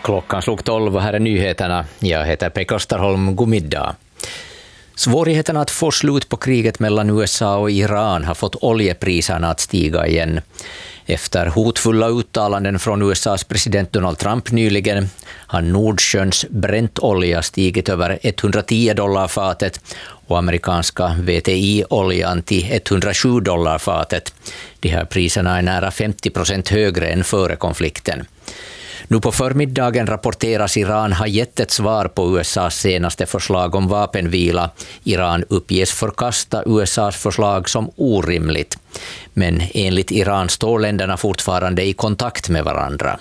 Klockan slog 12 och här är nyheterna. Jag heter Pekka Österholm. God middag. Svårigheterna att få slut på kriget mellan USA och Iran har fått oljepriserna att stiga igen. Efter hotfulla uttalanden från USAs president Donald Trump nyligen har Nordsjöns Brent-olja stigit över $110 fatet och amerikanska WTI-oljan till $107 fatet. De här priserna är nära 50% högre än före konflikten. Nu på förmiddagen rapporteras Iran ha gett ett svar på USAs senaste förslag om vapenvila. Iran uppges förkasta USAs förslag som orimligt. Men enligt Iran står länderna fortfarande i kontakt med varandra.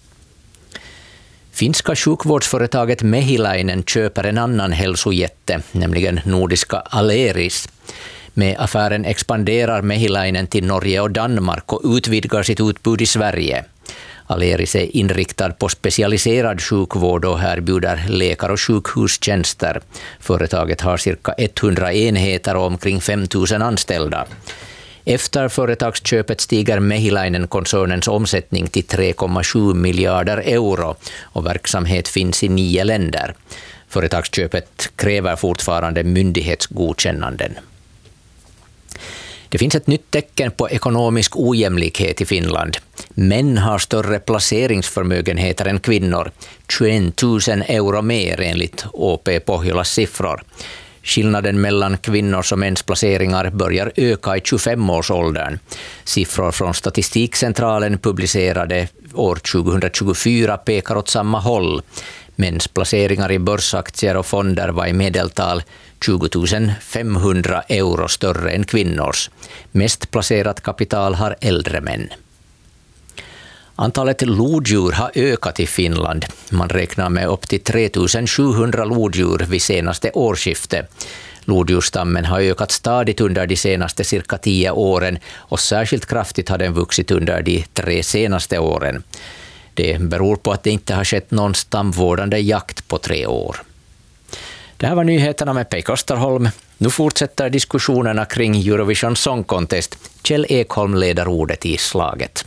Finska sjukvårdsföretaget Mehiläinen köper en annan hälsojätte, nämligen nordiska Aleris. Med affären expanderar Mehiläinen till Norge och Danmark och utvidgar sitt utbud i Sverige. Aleris är inriktad på specialiserad sjukvård och erbjuder läkar- och sjukhustjänster. Företaget har cirka 100 enheter och omkring 5 000 anställda. Efter företagsköpet stiger Mehiläinen-koncernens omsättning till 3,7 miljarder euro och verksamhet finns i 9 länder. Företagsköpet kräver fortfarande myndighetsgodkännanden. Det finns ett nytt tecken på ekonomisk ojämlikhet i Finland. Män har större placeringsförmögenheter än kvinnor, 21 000 euro mer enligt OP Pohjolas siffror. Skillnaden mellan kvinnors och mäns placeringar börjar öka i 25-årsåldern. Siffror från Statistikcentralen publicerade år 2024 pekar åt samma håll. Mäns placeringar i börsaktier och fonder var i medeltal 20 500 euro större än kvinnors. Mest placerat kapital har äldre män. Antalet lodjur har ökat i Finland. Man räknar med upp till 3 700 lodjur vid senaste årsskifte. Lodjurstammen har ökat stadigt under de senaste cirka 10 åren och särskilt kraftigt har den vuxit under de 3 senaste åren. Det beror på att det inte har skett någon stamvårdande jakt på 3 år. Det här var nyheterna med Pekka Österholm. Nu fortsätter diskussionerna kring Eurovision Song Contest. Kjell Ekholm leder ordet i slaget.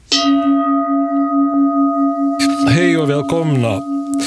Hej och välkomna.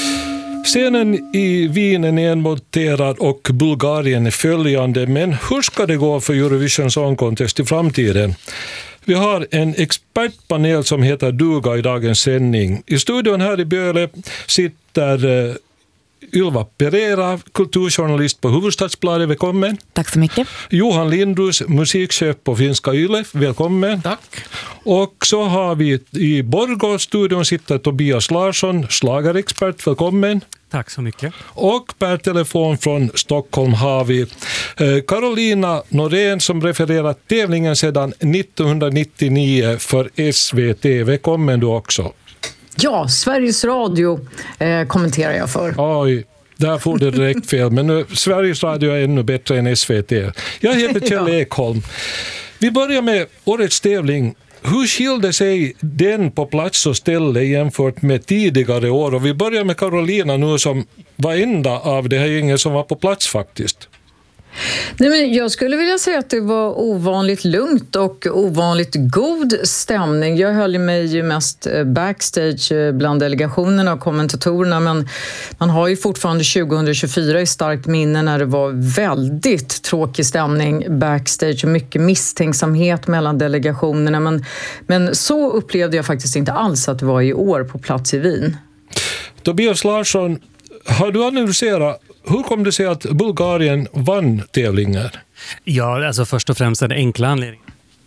Scenen i Wien är nedmonterad och Bulgarien är följande, men hur ska det gå för Eurovision Song Contest i framtiden? Vi har en expertpanel som heter duga i dagens sändning. I studion här i Böle sitter Ylva Pereira, kulturjournalist på Hufvudstadsbladet, välkommen. Tack så mycket. Johan Lindros, musikchef på Finska Yle, välkommen. Tack. Och så har vi i Borgå-studion sitter Tobias Larsson, slagerexpert, välkommen. Tack så mycket. Och per telefon från Stockholm har vi Carolina Norén som refererar tävlingen sedan 1999 för SVT. Välkommen du också. Ja, Sveriges Radio kommenterar jag för. Oj, där får det direkt fel. Men nu, Sveriges Radio är ännu bättre än SVT. Jag heter Kjell Ekholm. Vi börjar med årets tävling. Hur skilde sig den på plats och ställe jämfört med tidigare år? Och vi börjar med Carolina nu som var enda av det här gänget som var på plats faktiskt. Nej, men jag skulle vilja säga att det var ovanligt lugnt och ovanligt god stämning. Jag höll mig ju mest backstage bland delegationerna och kommentatorerna, men man har ju fortfarande 2024 i starkt minne när det var väldigt tråkig stämning backstage och mycket misstänksamhet mellan delegationerna. Men så upplevde jag faktiskt inte alls att det var i år på plats i Wien. Tobias Larsson, har du analyserat hur kom det sig att Bulgarien vann tävlingar? Ja, alltså först och främst är det enkla anledningen.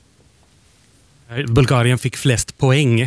Bulgarien fick flest poäng.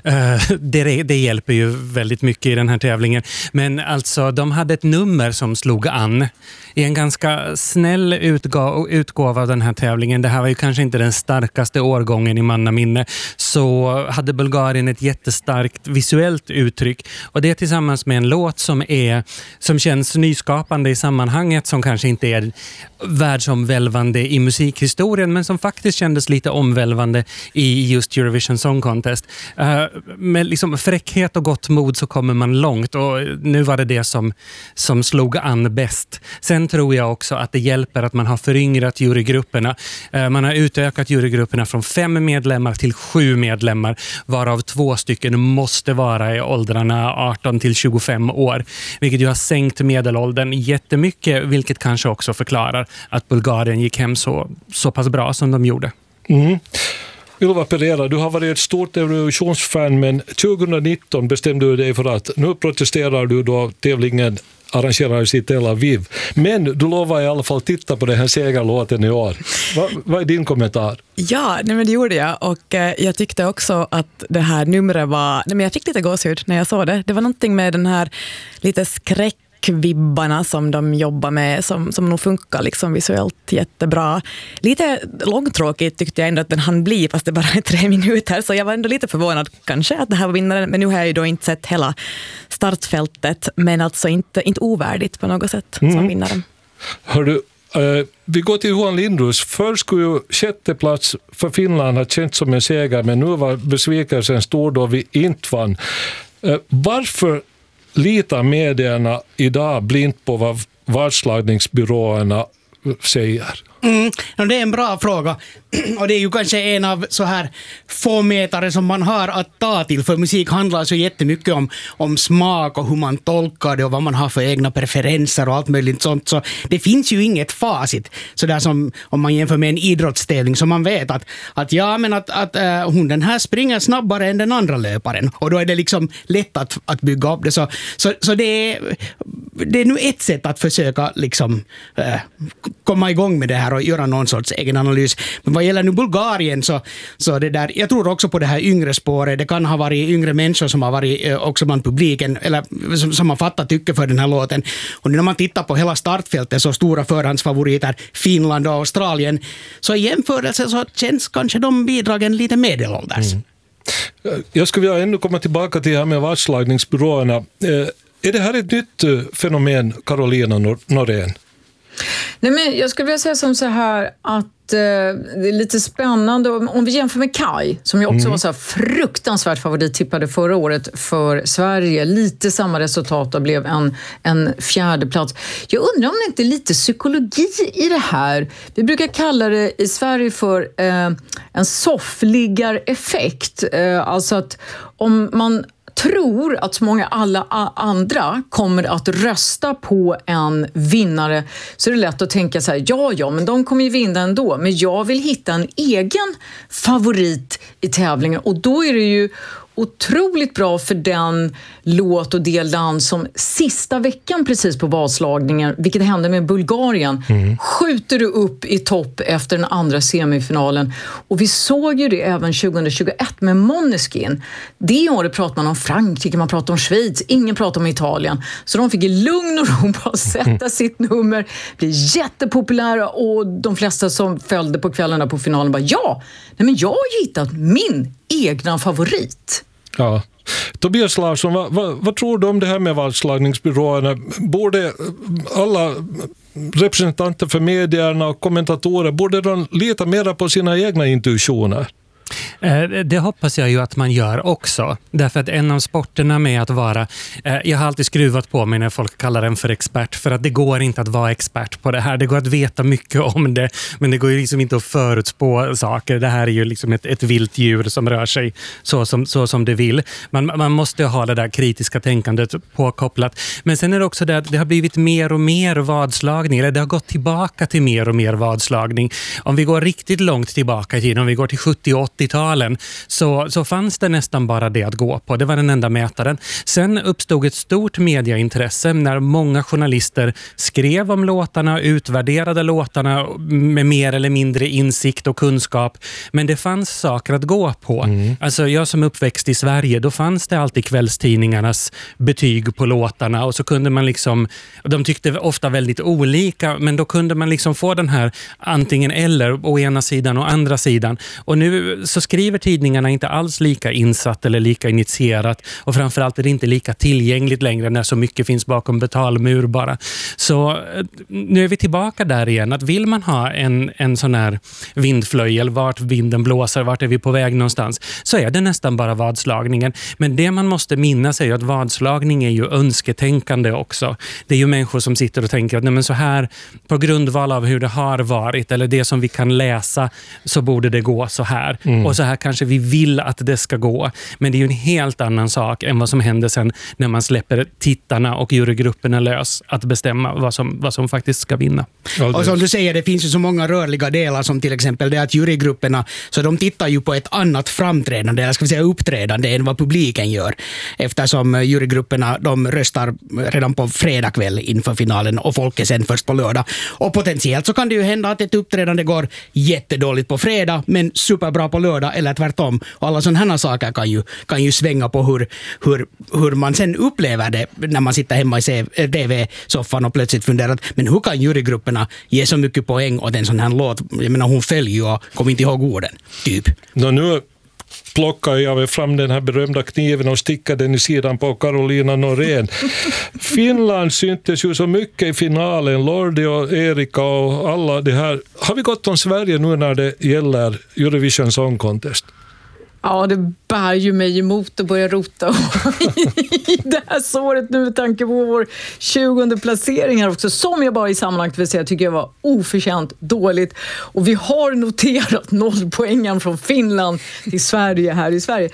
Det hjälper ju väldigt mycket i den här tävlingen. Men alltså, de hade ett nummer som slog an. I en ganska snäll utgåva av den här tävlingen, det här var ju kanske inte den starkaste årgången i mannaminne, så hade Bulgarien ett jättestarkt visuellt uttryck. Och det tillsammans med en låt som känns nyskapande i sammanhanget, som kanske inte är världsomvälvande i musikhistorien, men som faktiskt kändes lite omvälvande i i just Eurovision Song Contest. Med liksom fräckhet och gott mod så kommer man långt, och nu var det som slog an bäst. Sen tror jag också att det hjälper att man har föryngrat jurygrupperna. Man har utökat jurygrupperna från 5 medlemmar till 7 medlemmar, varav 2 stycken måste vara i åldrarna 18 till 25 år, vilket ju har sänkt medelåldern jättemycket, vilket kanske också förklarar att Bulgarien gick hem så pass bra som de gjorde. Ylva Pereira, du har varit ett stort Eurovisionsfan, men 2019 bestämde du dig för att nu protesterar du då tävlingen arrangerades i Tel Aviv. Men du lovar i alla fall titta på den här segerlåten i år. Vad är din kommentar? Ja, men det gjorde jag, och jag tyckte också att det här numret var... men jag fick lite gåshud när jag såg det. Det var någonting med den här lite skräckvibbarna som de jobbar med som nog funkar liksom visuellt jättebra. Lite långtråkigt tyckte jag ändå att den hann bli, fast det bara är 3 minuter, så jag var ändå lite förvånad kanske att det här var vinnaren, men nu har jag ju då inte sett hela startfältet, men alltså inte ovärdigt på något sätt som vinnaren. Hördu, vi går till Johan Lindros. Först skulle ju 6:e plats för Finland ha känts som en seger, men nu var besvikelsen stor då vi inte vann. Varför litar medierna idag blint på vad världslagningsbyråerna säger? Det är en bra fråga, och det är ju kanske en av så här få mätare som man har att ta till, för musik handlar så jättemycket om smak och hur man tolkar det och vad man har för egna preferenser och allt möjligt sånt, så det finns ju inget facit så där som om man jämför med en idrottstävling, som man vet att hon den här springer snabbare än den andra löparen, och då är det liksom lätt att bygga upp det, så det är nu ett sätt att försöka liksom komma igång med det här och göra någon sorts egen analys. Men vad gäller nu Bulgarien så det där, jag tror också på det här yngre spåret. Det kan ha varit yngre människor som har varit också bland publiken, eller som har fattat tycke för den här låten. Och nu när man tittar på hela startfältet, så stora förhandsfavoriter Finland och Australien, så i jämförelse så känns kanske de bidragen lite medelålders. Jag skulle vilja ännu komma tillbaka till det här med världslagningsbyråerna. Är det här ett nytt fenomen, Carolina Norén? Nej, men jag skulle vilja säga som så här att det är lite spännande om vi jämför med Kai, som ju också var så här fruktansvärt favorittippade förra året för Sverige. Lite samma resultat och blev en 4:e plats. Jag undrar om det inte är lite psykologi i det här. Vi brukar kalla det i Sverige för en soffliggareffekt. Alltså att om man tror att så många alla andra kommer att rösta på en vinnare, så är det lätt att tänka så här, ja, men de kommer ju vinna ändå, men jag vill hitta en egen favorit i tävlingen, och då är det ju otroligt bra för den låt och det land som sista veckan precis på valslagningen, vilket hände med Bulgarien, skjuter du upp i topp efter den andra semifinalen. Och vi såg ju det även 2021 med Måneskin. Det året pratar man om Frankrike, man pratar om Schweiz, ingen pratar om Italien. Så de fick i lugn och ro bara sätta sitt nummer, bli jättepopulära, och de flesta som följde på kvällarna på finalen bara, men jag har hittat min egna favorit. Ja. Tobias Larsson, vad tror du om det här med världslagningsbyråerna? Borde alla representanter för medierna och kommentatorer, borde de lita mer på sina egna intuitioner? Det hoppas jag ju att man gör också. Därför att en av sporterna med att vara... jag har alltid skruvat på mig när folk kallar den för expert. För att det går inte att vara expert på det här. Det går att veta mycket om det. Men det går ju liksom inte att förutspå saker. Det här är ju liksom ett vilt djur som rör sig så som det vill. Man måste ha det där kritiska tänkandet påkopplat. Men sen är det också det att det har blivit mer och mer vadslagning. Eller det har gått tillbaka till mer och mer vadslagning. Om vi går riktigt långt tillbaka i tiden, om vi går till 70-80-talen, så fanns det nästan bara det att gå på. Det var den enda mätaren. Sen uppstod ett stort mediaintresse när många journalister skrev om låtarna, utvärderade låtarna med mer eller mindre insikt och kunskap. Men det fanns saker att gå på. Alltså jag som uppväxt i Sverige, då fanns det alltid kvällstidningarnas betyg på låtarna, och så kunde man liksom, de tyckte ofta väldigt olika, men då kunde man liksom få den här antingen eller, å ena sidan och andra sidan. Och nu så skriver tidningarna inte alls lika insatt eller lika initierat, och framförallt är det inte lika tillgängligt längre när så mycket finns bakom betalmur bara. Så nu är vi tillbaka där igen, att vill man ha en sån här vindflöjel, vart vinden blåser, vart är vi på väg någonstans, så är det nästan bara vadslagningen. Men det man måste minnas är ju att vadslagning är ju önsketänkande också. Det är ju människor som sitter och tänker att nej, men så här, på grundval av hur det har varit eller det som vi kan läsa, så borde det gå så här. Och så här kanske vi vill att det ska gå. Men det är ju en helt annan sak än vad som händer sen när man släpper tittarna och jurygrupperna lös att bestämma vad som faktiskt ska vinna. Och som du säger, det finns ju så många rörliga delar, som till exempel det att jurygrupperna, så de tittar ju på ett annat framträdande, eller ska vi säga uppträdande, än vad publiken gör. Eftersom jurygrupperna, de röstar redan på fredag kväll inför finalen och folk är sen först på lördag. Och potentiellt så kan det ju hända att ett uppträdande går jättedåligt på fredag men superbra på lördag, eller tvärtom. Och alla sådana här saker kan ju svänga på hur man sen upplever det när man sitter hemma i TV-soffan och plötsligt funderar, men hur kan jurygrupperna ge så mycket poäng åt en sån här låt? Jag menar, hon följer ju och kommer inte ihåg orden, typ. Nu plockar jag fram den här berömda kniven och stickar den i sidan på Carolina Norén. Finland syntes ju så mycket i finalen, Lordi och Erika och alla det här. Har vi gått om Sverige nu när det gäller Eurovision Song Contest? Ja, det bär ju mig emot att börja rota i det här såret nu med tanke på vår 20:e placering här också, som jag bara i sammanhanget vill säga tycker jag var oförtjänt dåligt. Och vi har noterat 0 poängen från Finland till Sverige här i Sverige.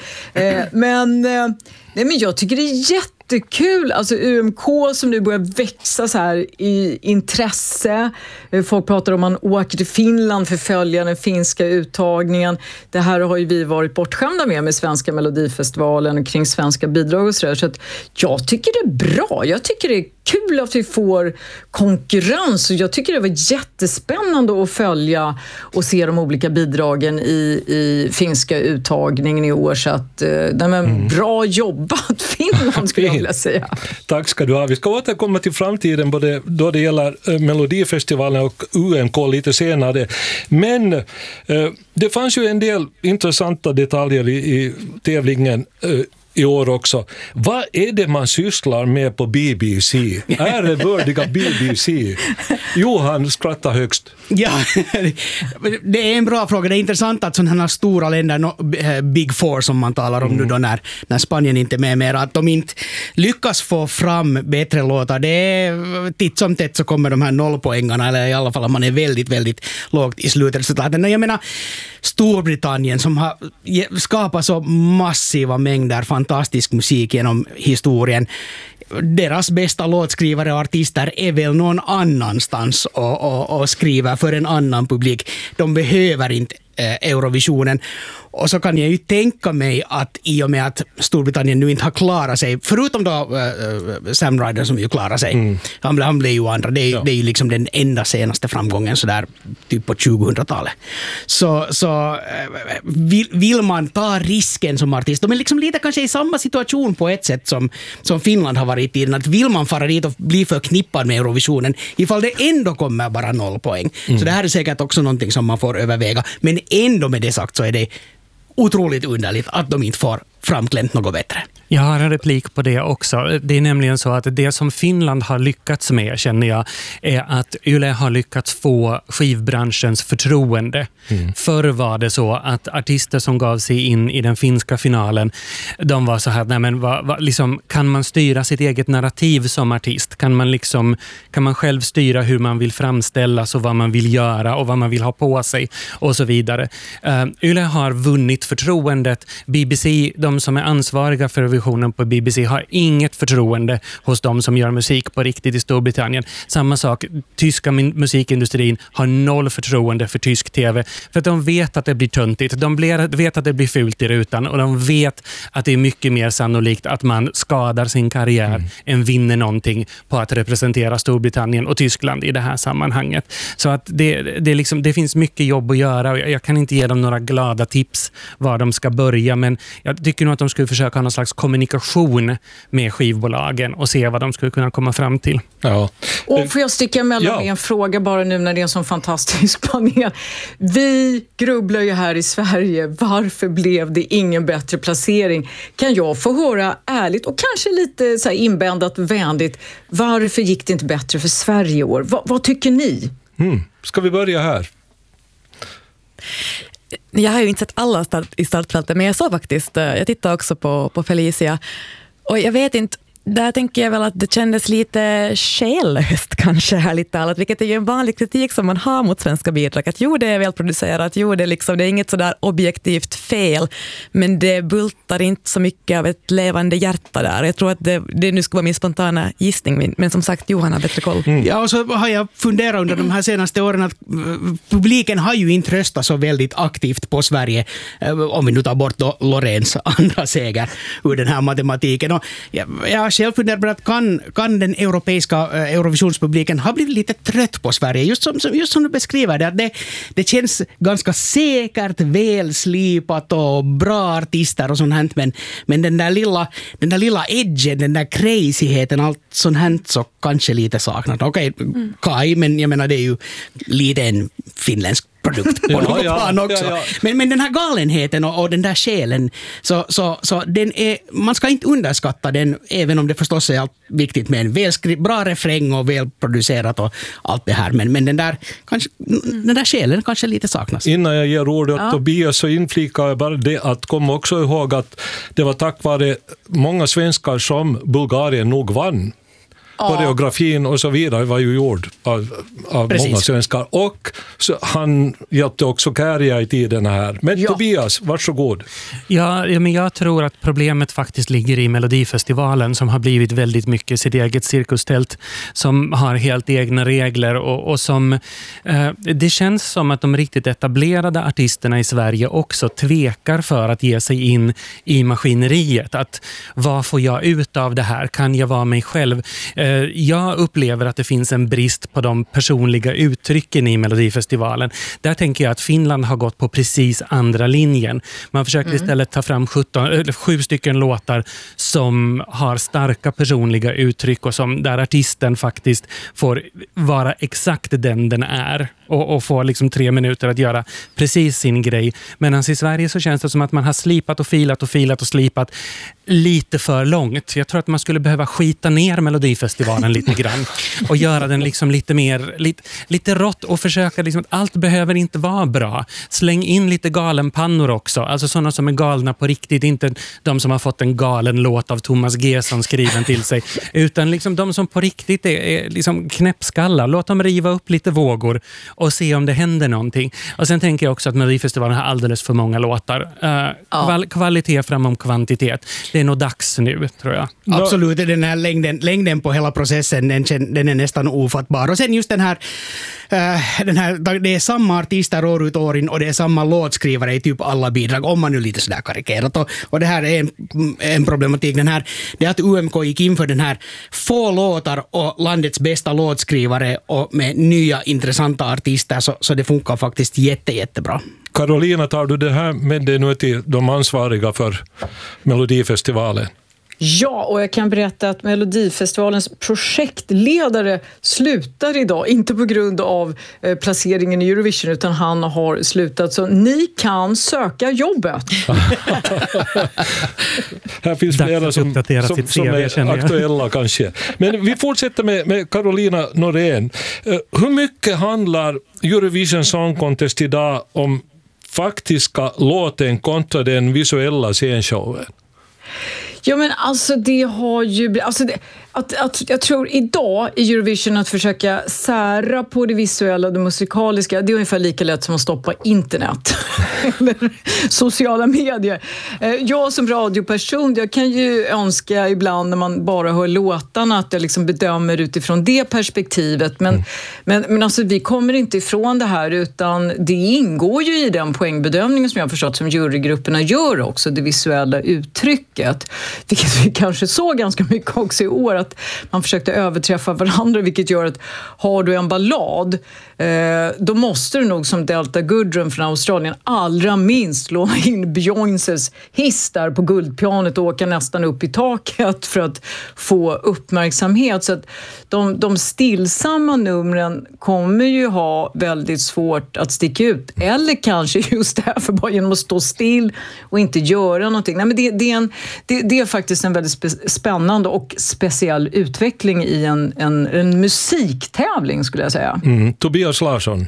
Men jag tycker det är jättekul. Alltså UMK som nu börjar växa så här i intresse. Folk pratar om man åker till Finland för att följa den finska uttagningen. Det här har ju vi varit bortskämda med svenska Melodifestivalen och kring svenska bidrag och sådär. Så att jag tycker det är bra. Jag tycker det är kul att vi får konkurrens, och jag tycker det var jättespännande att följa och se de olika bidragen i finska uttagningen i år. Så att bra jobbat Finland skulle jag vilja säga. Tack ska du ha. Vi ska återkomma till framtiden både då det gäller Melodifestivalen och UMK lite senare. Men det fanns ju en del intressanta detaljer i tävlingen i år också. Vad är det man sysslar med på BBC? Är det vördiga BBC? Johan skrattar högst. Ja, det är en bra fråga. Det är intressant att sådana här stora länder, Big Four som man talar om nu då när Spanien inte är med mer, att de inte lyckas få fram bättre låtar. Det är titt som tätt så kommer de här 0-poängarna, eller i alla fall att man är väldigt, väldigt lågt i slutresultaten. Jag menar, Storbritannien som har skapat så massiva mängder fantastisk musik genom historien. Deras bästa låtskrivare och artister är väl någon annanstans och skriver för en annan publik. De behöver inte Eurovisionen. Och så kan jag ju tänka mig att i och med att Storbritannien nu inte har klarat sig, förutom då Sam Ryder som ju klarar sig, han blev ju andra, det är ju liksom den enda senaste framgången så där typ på 2000-talet. Så vill man ta risken som artist, de är liksom lite kanske i samma situation på ett sätt som Finland har varit i, att vill man fara dit och bli förknippad med Eurovisionen ifall det ändå kommer bara 0 poäng. Så det här är säkert också någonting som man får överväga, men ändå med det sagt så är det otroligt underligt att de inte får framklämt något bättre. Jag har en replik på det också. Det är nämligen så att det som Finland har lyckats med, känner jag, är att Yle har lyckats få skivbranschens förtroende. Förr var det så att artister som gav sig in i den finska finalen, de var så här, nej men liksom, kan man styra sitt eget narrativ som artist? Kan man själv styra hur man vill framställas och vad man vill göra och vad man vill ha på sig och så vidare. Yle har vunnit förtroendet. BBC, de som är ansvariga för revisionen på BBC, har inget förtroende hos de som gör musik på riktigt i Storbritannien. Samma sak, tyska musikindustrin har 0 förtroende för tysk tv, för att de vet att det blir töntigt, de vet att det blir fult i rutan, och de vet att det är mycket mer sannolikt att man skadar sin karriär än vinner någonting på att representera Storbritannien och Tyskland i det här sammanhanget. Så att det finns mycket jobb att göra, och jag kan inte ge dem några glada tips var de ska börja, men jag tycker nog att de skulle försöka ha någon slags kommunikation med skivbolagen och se vad de skulle kunna komma fram till. Ja. Och får jag sticka emellan med en fråga bara nu när det är en sån fantastisk panel. Vi grubblar ju här i Sverige. Varför blev det ingen bättre placering? Kan jag få höra ärligt och kanske lite så här inbändat vänligt, varför gick det inte bättre för Sverige i år? Vad tycker ni? Ska vi börja här? Jag har ju inte sett alla i startfältet, men jag såg faktiskt, jag tittade också på Felicia och jag vet inte, där tänker jag väl att det kändes lite själlöst kanske här lite talat, vilket är ju en vanlig kritik som man har mot svenska bidrag, att jo det är välproducerat, jo det är inget sådär objektivt fel, men det bultar inte så mycket av ett levande hjärta där. Jag tror att det nu ska vara min spontana gissning, men som sagt Johan har bättre koll. Ja, och så har jag funderat under de här senaste åren att publiken har ju inte röstat så väldigt aktivt på Sverige, om vi nu tar bort då Loreens andra seger ur den här matematiken. Och jag själv funderar på att kan den europeiska Eurovisionspubliken ha blivit lite trött på Sverige, just som du beskriver det, att det känns ganska säkert, välslipat och bra artister och sånt här, men den där lilla edgen, den där crazyheten, allt sånt här så kanske lite saknat. Okej, Kai, men jag menar det är ju lite en finländsk produkt på något plan också. Ja. Men den här galenheten och den där själen, så den är, man ska inte underskatta den, även om det förstås är allt viktigt med en bra refräng och välproducerat och allt det här. Men den där själen kanske lite saknas. Innan jag ger ordet åt Tobias så inflikar jag bara det att komma också ihåg att det var tack vare många svenskar som Bulgarien nog vann. Koreografin och så vidare var ju gjord av många svenskar. Och så han hjälpte också Kärja i tiden här. Men Tobias, varsågod. Ja, men jag tror att problemet faktiskt ligger i Melodifestivalen, som har blivit väldigt mycket sitt eget cirkustält, som har helt egna regler och som det känns som att de riktigt etablerade artisterna i Sverige också tvekar för att ge sig in i maskineriet. Att vad får jag ut av det här? Kan jag vara mig själv? Jag upplever att det finns en brist på de personliga uttrycken i Melodifestivalen. Där tänker jag att Finland har gått på precis andra linjen. Man försöker istället ta fram 7 stycken låtar som har starka personliga uttryck och där artisten faktiskt får vara exakt den är och få liksom 3 minuter att göra precis sin grej. Medan i Sverige så känns det som att man har slipat och filat och slipat lite för långt. Jag tror att man skulle behöva skita ner Melodifestivalen lite grann och göra den liksom lite mer lite rått och försöka liksom att allt behöver inte vara bra. Släng in lite galenpannor också. Alltså sådana som är galna på riktigt, inte de som har fått en galen låt av Thomas Gesson skriven till sig, utan liksom de som på riktigt är liksom knäppskallar. Låt dem riva upp lite vågor och se om det händer någonting. Och sen tänker jag också att Melodifestivalen har alldeles för många låtar. Kvalitet framom kvantitet. Det är nog dags nu, tror jag. Absolut, den här längden på hela processen, den är nästan ofattbar. Och sen just den här det är samma artister år ut år in och det är samma låtskrivare i typ alla bidrag, om man nu lite sådär karikerat. Och det här är en problematik. Det är att UMK gick in för den här få låtar och landets bästa låtskrivare och med nya intressanta artister, så det funkar faktiskt jättebra. Carolina, tar du det här med dig nu till de ansvariga för Melodifestivalen? Ja, och jag kan berätta att Melodifestivalens projektledare slutar idag, inte på grund av placeringen i Eurovision, utan han har slutat. Så ni kan söka jobbet. Här finns flera som är aktuella kanske. Men vi fortsätter med Carolina Norén. Hur mycket handlar Eurovision Song Contest idag om faktiska låten kontra den visuella scenshowen? Ja, men alltså det har ju... jag tror idag i Eurovision att försöka sära på det visuella och det musikaliska, det är ungefär lika lätt som att stoppa internet eller sociala medier. Jag som radioperson, jag kan ju önska ibland när man bara hör låtarna att jag liksom bedömer utifrån det perspektivet, men alltså vi kommer inte ifrån det här, utan det ingår ju i den poängbedömningen som jag har förstått som jurygrupperna gör också, det visuella uttrycket. vilket vi kanske såg ganska mycket också i år, att man försökte överträffa varandra, vilket gör att har du en ballad, då måste du nog som Delta Goodrem från Australien allra minst låna in Beyoncés hiss där på guldpianet och åka nästan upp i taket för att få uppmärksamhet. Så att de stillsamma numren kommer ju ha väldigt svårt att sticka ut. Eller kanske just därför bara genom att stå still och inte göra någonting. Nej, men det är faktiskt en väldigt spännande och speciell utveckling i en musiktävling, skulle jag säga. Tobias Larsson.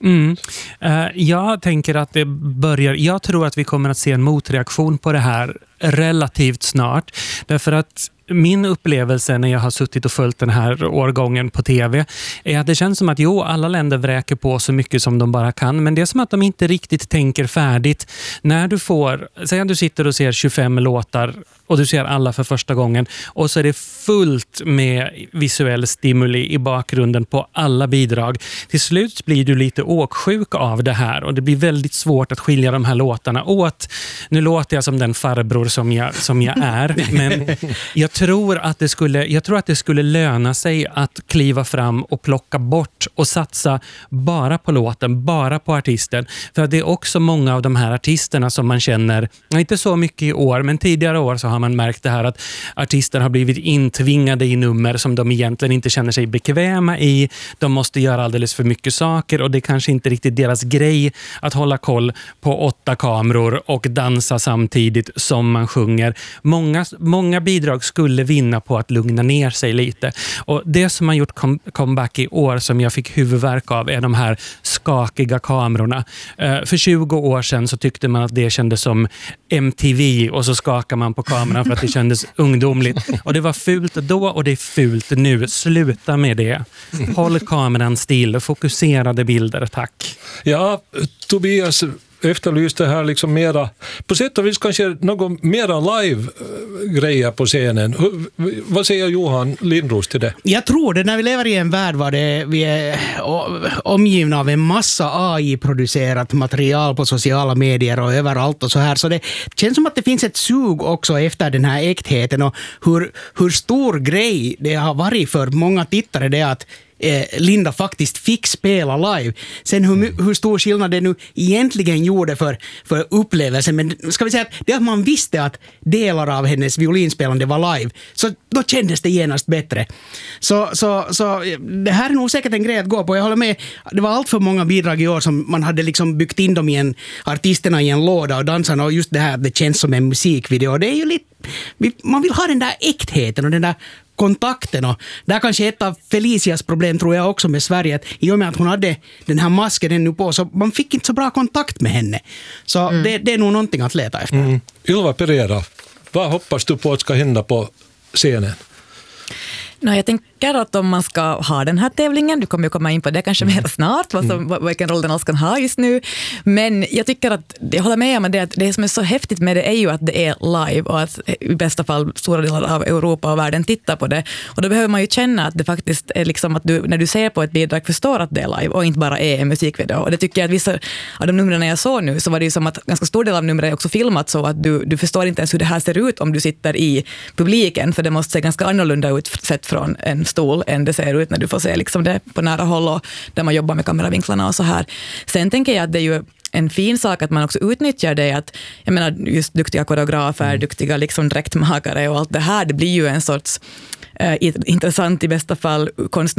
Jag tänker att jag tror att vi kommer att se en motreaktion på det här relativt snart. Därför att min upplevelse när jag har suttit och följt den här årgången på tv är att det känns som att alla länder vräker på så mycket som de bara kan, men det är som att de inte riktigt tänker färdigt. När du säg att du sitter och ser 25 låtar och du ser alla för första gången och så är det fullt med visuell stimuli i bakgrunden på alla bidrag. Till slut blir du lite åksjuk av det här och det blir väldigt svårt att skilja de här låtarna åt. Nu låter jag som den farbror som jag är, men jag tror att det skulle löna sig att kliva fram och plocka bort och satsa bara på låten, bara på artisten. För att det är också många av de här artisterna som man känner, inte så mycket i år, men tidigare år så har man märkt det här att artister har blivit intvingade i nummer som de egentligen inte känner sig bekväma i. De måste göra alldeles för mycket saker och det är kanske inte riktigt deras grej att hålla koll på 8 kameror och dansa samtidigt som man sjunger. Många bidrag skulle vinna på att lugna ner sig lite. Och det som har gjort comeback i år som jag fick huvudvärk av är de här skakiga kamerorna. För 20 år sedan så tyckte man att det kändes som MTV och så skakar man på kameran för att det kändes ungdomligt. Och det var fult då och det är fult nu. Sluta med det. Håll kameran still. Fokuserade bilder, tack. Ja, Tobias efterlyste här liksom mera, på sätt och vis kanske något mera live-grejer på scenen. Vad säger Johan Lindros till det? Jag tror det, när vi lever i en värld var vi är omgivna av en massa AI-producerat material på sociala medier och överallt och så här. Så det känns som att det finns ett sug också efter den här äktheten och hur stor grej det har varit för många tittare det att Linda faktiskt fick spela live. Sen hur stor skillnad det nu egentligen gjorde för upplevelsen, men ska vi säga att det att man visste att delar av hennes violinspelande var live, så då kändes det genast bättre. Så det här är nog säkert en grej att gå på. Jag håller med, det var allt för många bidrag i år som man hade liksom byggt in dem artisterna i en låda och dansarna, och just det här, det känns som en musikvideo. Det är ju lite, man vill ha den där äktheten och den där kontakten, och där kanske ett av Felicias problem tror jag också med Sverige, att i och med att hon hade den här masken ännu på, så man fick inte så bra kontakt med henne. Så det är nog någonting att leta efter. Ylva Pereira, vad hoppas du på att ska hända på scenen? Jag tänker att om man ska ha den här tävlingen, du kommer ju komma in på det kanske mer snart, vilken roll den alls kan ha just nu, men jag tycker att, jag håller med om att det som är så häftigt med det är ju att det är live och att i bästa fall stora delar av Europa och världen tittar på det, och då behöver man ju känna att det faktiskt är liksom att du, när du ser på ett bidrag, förstår att det är live och inte bara är en musikvideo. Och det tycker jag att vissa av de numren jag såg nu, så var det ju som att ganska stor del av numren är också filmat så att du förstår inte ens hur det här ser ut om du sitter i publiken, för det måste se ganska annorlunda ut sett från en stol än det ser ut när du får se liksom det på nära håll och där man jobbar med kameravinklarna och så här. Sen tänker jag att det är ju en fin sak att man också utnyttjar det, att jag menar just duktiga koreografer, duktiga liksom dräktmakare och allt det här, det blir ju en sorts intressant, i bästa fall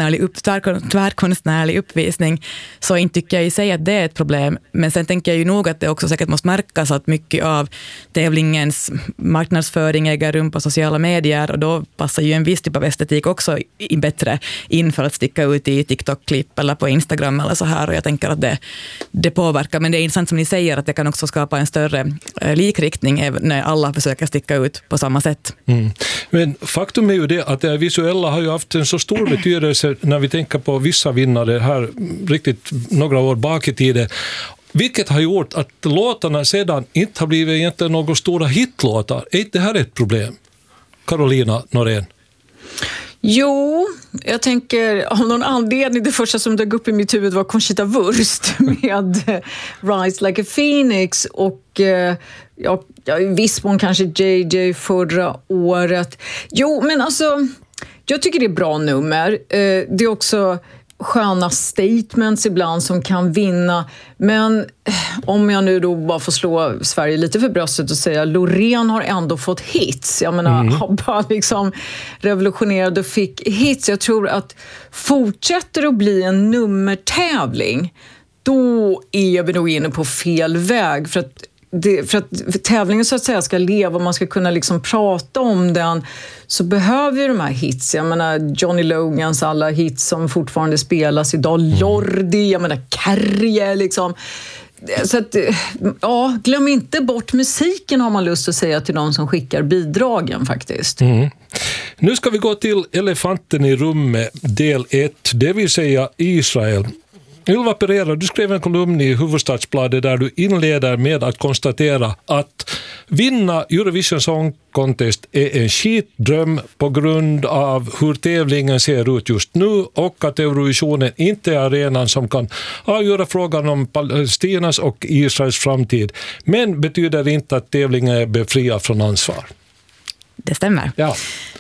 tvärkonstnärlig uppvisning, så inte tycker jag i sig att det är ett problem. Men sen tänker jag ju nog att det också säkert måste märkas att mycket av tävlingens marknadsföring äger rum på sociala medier, och då passar ju en viss typ av estetik också bättre in för att sticka ut i TikTok-klipp eller på Instagram eller så här, och jag tänker att det påverkar. Men det är intressant som ni säger att det kan också skapa en större likriktning när alla försöker sticka ut på samma sätt. Men faktum är ju det att det visuella har ju haft en så stor betydelse när vi tänker på vissa vinnare här riktigt några år bak i tiden, vilket har gjort att låtarna sedan inte har blivit egentligen några stora hitlåtar. Är inte det här ett problem? Carolina Norén? Jo, jag tänker av någon anledning, det första som dök upp i mitt huvud var Conchita Wurst med Rise Like a Phoenix och i viss mån kanske JJ förra året. Jo, men alltså, jag tycker det är bra nummer. Det är också sköna statements ibland som kan vinna. Men om jag nu då bara får slå Sverige lite för bröstet och säga Loreen har ändå fått hits. Jag menar, ABBA liksom revolutionerade och fick hits. Jag tror att fortsätter att bli en nummertävling, då är vi nog inne på fel väg. För att tävlingen så att säga ska leva och man ska kunna liksom prata om den, så behöver ju de här hits. Jag menar Johnny Logans alla hits som fortfarande spelas idag, Lordi, jag menar Kärje liksom. Så att, ja, glöm inte bort musiken har man lust att säga till de som skickar bidragen faktiskt. Nu ska vi gå till elefanten i rummet, del 1, det vill säga Israel. Ylva Pereira, du skrev en kolumn i Hufvudstadsbladet där du inleder med att konstatera att vinna Eurovision Song Contest är en skitdröm på grund av hur tävlingen ser ut just nu och att Eurovisionen inte är arenan som kan avgöra frågan om Palestinas och Israels framtid. Men betyder inte att tävlingen är befriad från ansvar. Det stämmer. Ja.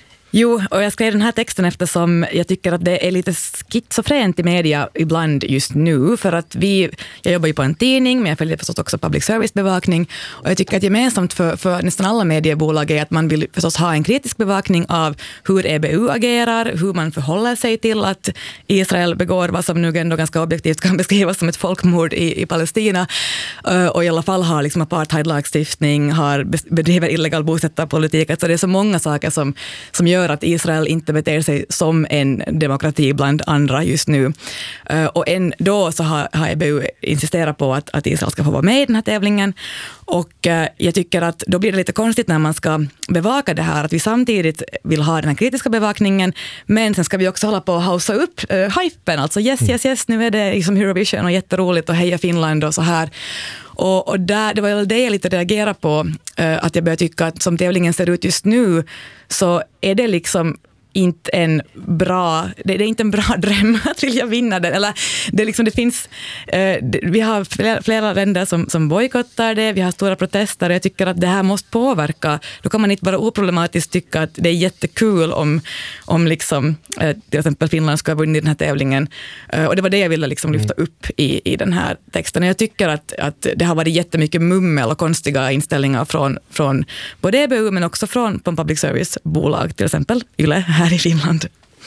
Jo, och jag skrev den här texten eftersom jag tycker att det är lite schizofrent i media ibland just nu. För att jag jobbar ju på en tidning, men jag följer förstås också public service-bevakning. Och jag tycker att gemensamt för nästan alla mediebolag är att man vill förstås ha en kritisk bevakning av hur EBU agerar, hur man förhåller sig till att Israel begår vad som nu ändå ganska objektivt kan beskrivas som ett folkmord i Palestina. Och i alla fall har liksom apartheidlagstiftning, bedriver illegal bosättarpolitik. Alltså det är så många saker som gör att Israel inte beter sig som en demokrati bland andra just nu. Och ändå så har EBU insisterat på att Israel ska få vara med i den här tävlingen. Och jag tycker att då blir det lite konstigt när man ska bevaka det här, att vi samtidigt vill ha den här kritiska bevakningen, men sen ska vi också hålla på att hausa upp hypen. Alltså yes, nu är det liksom Eurovision och jätteroligt och heja Finland och så här. Och det var det jag lite reagerade på, att jag började tycka att som tävlingen ser ut just nu så är det liksom inte en bra, det är inte en bra dröm att vilja vinna den. Eller det finns, vi har flera länder som bojkottar det, vi har stora protester och jag tycker att det här måste påverka. Då kan man inte bara oproblematiskt tycka att det är jättekul om liksom, till exempel Finland ska vinna i den här tävlingen. Och det var det jag ville liksom lyfta upp i den här texten. Och jag tycker att det har varit jättemycket mummel och konstiga inställningar från både EBU men också från public service-bolag, till exempel Yle här i Finland.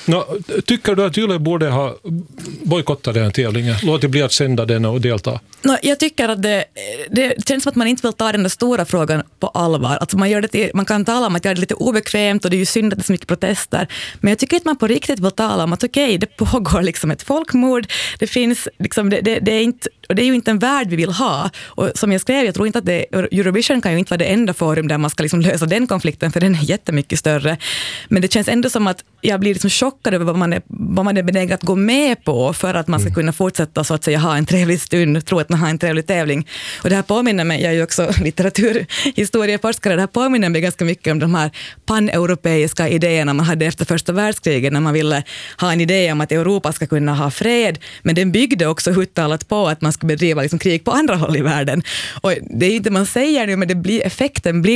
Tycker du att Yle borde ha bojkottat den tävlingen? Låt det bli att sända den och delta? Jag tycker att det känns som att man inte vill ta den där stora frågan på allvar. Alltså man kan tala om att det är lite obekvämt och det är ju synd att det är så mycket protester. Men jag tycker att man på riktigt vill tala om att okej, det pågår liksom ett folkmord. Det finns liksom, det är inte, och det är ju inte en värld vi vill ha. Och som jag skrev, jag tror inte att Eurovision kan ju inte vara det enda forum där man ska liksom lösa den konflikten, för den är jättemycket större. Men det känns ändå som att jag blir liksom chockad över vad man är benägen att gå med på för att man ska kunna fortsätta så att säga ha en trevlig stund, tro att man har en trevlig tävling. Och det här påminner mig, jag är ju också litteraturhistorieforskare, det här påminner mig ganska mycket om de här paneuropeiska idéerna man hade efter första världskriget, när man ville ha en idé om att Europa ska kunna ha fred, men den byggde också uttalat på att man ska bedriva liksom krig på andra håll i världen. Och det är inte man säger nu, men effekten blir